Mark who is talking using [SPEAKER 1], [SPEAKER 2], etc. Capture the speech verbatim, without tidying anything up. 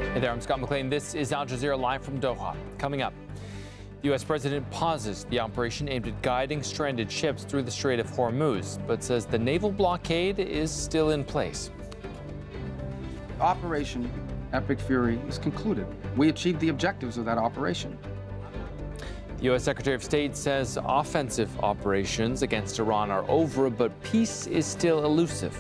[SPEAKER 1] Hey there, I'm Scott McLean. This is Al Jazeera live from Doha. Coming up, the U S president pauses the operation aimed at guiding stranded ships through the Strait of Hormuz, but says the naval blockade is still in place.
[SPEAKER 2] Operation Epic Fury is concluded. We achieved the objectives of that operation.
[SPEAKER 1] The U S Secretary of State says offensive operations against Iran are over, but peace is still elusive.